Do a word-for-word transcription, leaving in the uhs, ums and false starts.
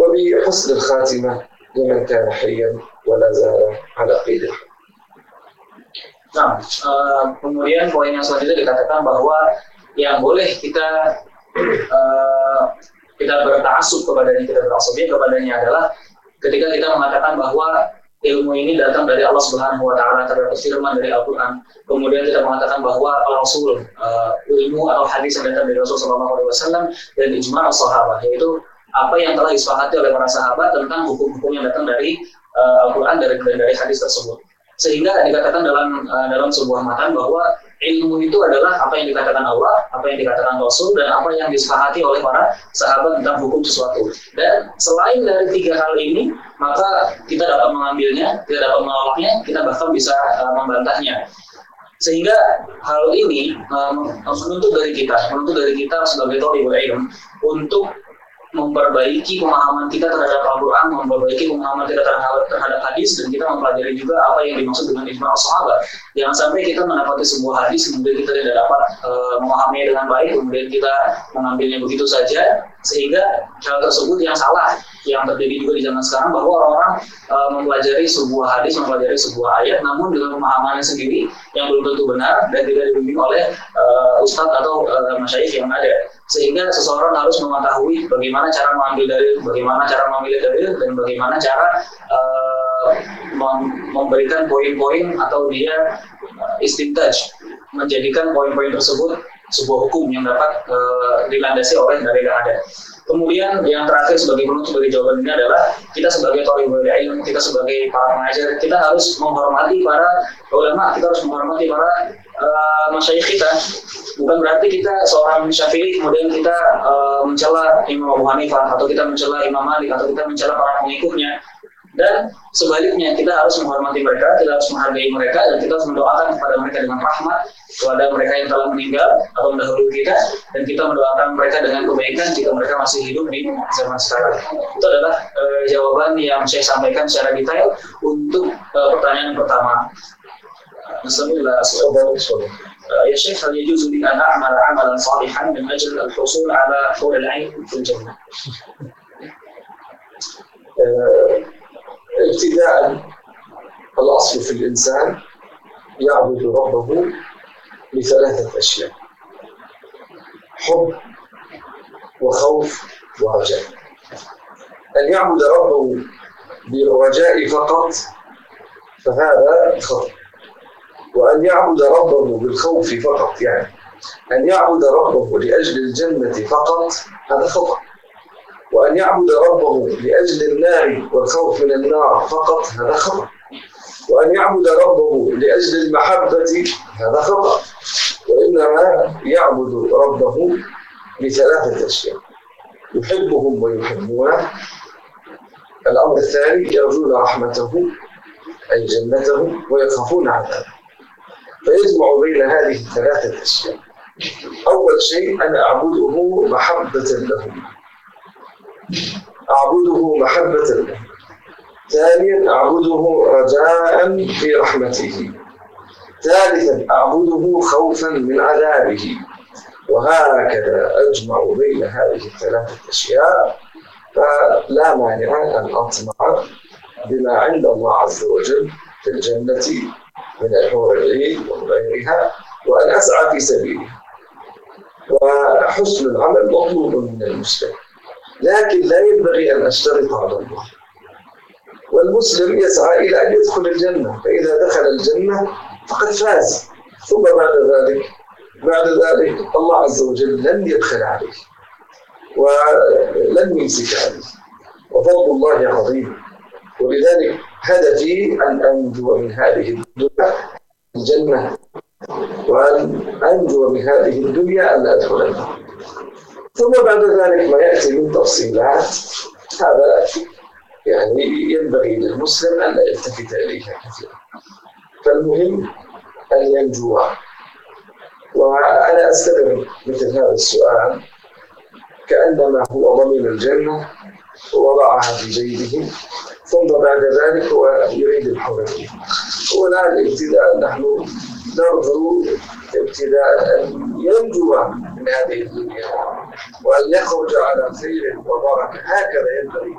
وبحسن الخاتمة لمن كان حيا ولا زال على قيد الحياة. Nah, uh, kemudian poin yang selanjutnya dikatakan bahwa yang boleh kita uh, kita berta'assub kepadanya, kita berasabiyah kepadanya adalah ketika kita mengatakan bahwa ilmu ini datang dari Allah Subhanahu wa taala, terdapat firman dari Al-Qur'an. Kemudian kita mengatakan bahwa Rasul uh, ilmu atau hadis yang datang dari Rasul sallallahu alaihi wasallam dan ijma' as-sahabah, yaitu apa yang telah disepakati oleh para sahabat tentang hukum-hukum yang datang dari uh, Al-Qur'an dari dari hadis tersebut. Sehingga dikatakan dalam uh, dalam sebuah matan bahwa ilmu itu adalah apa yang dikatakan Allah, apa yang dikatakan Rasul, dan apa yang disepakati oleh para sahabat tentang hukum sesuatu. Dan selain dari tiga hal ini, maka kita dapat mengambilnya, kita dapat menolaknya, kita bahkan bisa uh, membantahnya. Sehingga hal ini um, menuntut dari kita, menuntut dari kita sebagai thalibul ilm untuk memperbaiki pemahaman kita terhadap Al-Quran, memperbaiki pemahaman kita terhadap, terhadap hadis, dan kita mempelajari juga apa yang dimaksud dengan ijma' as-sahabat. Jangan sampai kita mendapati sebuah hadis, kemudian kita tidak dapat e, memahaminya dengan baik, kemudian kita mengambilnya begitu saja, sehingga hal tersebut yang salah, yang terjadi juga di zaman sekarang, bahwa orang-orang e, mempelajari sebuah hadis, mempelajari sebuah ayat, namun dengan pemahamannya sendiri yang belum tentu benar dan tidak dibimbing oleh e, ustadz atau e, masyayikh yang ada. Sehingga seseorang harus mengetahui bagaimana cara mengambil dalil, bagaimana cara memilih dalil, dan bagaimana cara uh, mem- memberikan poin-poin atau dia uh, istintaj, menjadikan poin-poin tersebut sebuah hukum yang dapat uh, dilandasi oleh dalil yang ada. Kemudian yang terakhir sebagai penutup dari jawaban ini adalah kita sebagai thalibul ilm, kita sebagai para pengajar, kita harus menghormati para ulama, kita harus menghormati para uh, masyayikh kita. Bukan berarti kita seorang Syafi'i kemudian kita uh, mencela Imam Abu Hanifah, atau kita mencela Imam Malik, atau kita mencela para pengikutnya. Dan sebaliknya, kita harus menghormati mereka, kita harus menghargai mereka, dan kita harus mendoakan kepada mereka dengan rahmat, kepada mereka yang telah meninggal atau mendahului kita, dan kita mendoakan mereka dengan kebaikan jika mereka masih hidup di zaman sekarang. Itu adalah uh, jawaban yang saya sampaikan secara detail untuk uh, pertanyaan pertama. Bismillah. يا شيخ هل يجوز لي أن أعمل عملا صالحا من أجل الحصول على حور العين في الجنة؟ ابتداء الأصل في الإنسان يعبد ربه بثلاثة أشياء: حب وخوف ورجاء. أن يعبد ربه بالرجاء فقط فهذا خطأ، وأن يعبد ربه بالخوف فقط، يعني أن يعبد ربه لأجل الجنة فقط هذا خطأ، وأن يعبد ربه لأجل النار والخوف من النار فقط هذا خطأ، وأن يعبد ربه لأجل المحبة هذا خطأ، وإنما يعبد ربه لثلاثة أشياء: يحبهم ويحبونه، الأمر الثاني يرجون رحمته أي جنته، ويخافون عذابه. فيجمع بين هذه الثلاثة أشياء. أول شيء أنا أعبده محبة له، أعبده محبة له. ثانيا أعبده رجاء في رحمته. ثالثا أعبده خوفا من عذابه. وهكذا أجمع بين هذه الثلاثة أشياء، فلا مانع أن أطمع بما عند الله عز وجل في الجنة من الحور العين وغيرها، وأن أسعى في سبيله. وحسن العمل مطلوب من المسلم، لكن لا ينبغي أن أشترط على الله. والمسلم يسعى إلى أن يدخل الجنة، فإذا دخل الجنة فقد فاز، ثم بعد ذلك بعد ذلك الله عز وجل لن يدخل عليه ولن يمسك عليه، وفضل الله عظيم. ولذلك هدفي أن أنجو من هذه الدنيا الجنة، وأن أنجو من هذه الدنيا أن أدخل النار. ثم بعد ذلك ما يأتي من تفصيلات هذا يعني ينبغي للمسلم أن لا يلتفت إليها كثيرا. فالمهم أن ينجو. وأنا أستغرب مثل هذا السؤال كأنما هو ضمن الجنة ووضعها في جيبه، ثم بعد ذلك هو يريد الحرية. والآن ابتداء نحن نرجو ابتداء أن ينجو من هذه الدنيا وأن يخرج على خير وبركة، هكذا ينبغي.